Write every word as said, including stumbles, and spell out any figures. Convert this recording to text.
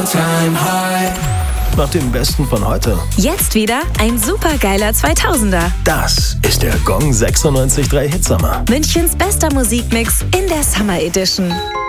All-time high. Nach dem Besten von heute. Jetzt wieder ein supergeiler zweitausender. Das ist der Gong sechsundneunzig Komma drei Hitsommer. Münchens bester Musikmix in der Summer Edition.